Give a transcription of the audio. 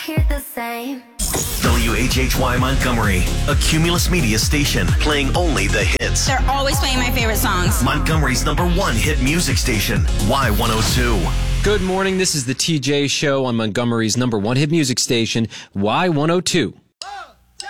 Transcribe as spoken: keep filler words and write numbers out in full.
hear the same. W H H Y Montgomery, a Cumulus Media station, playing only the hits. They're always playing my favorite songs. Montgomery's number one hit music station, Y one oh two. Good morning. This is the T J Show on Montgomery's number one hit music station, Y one oh two.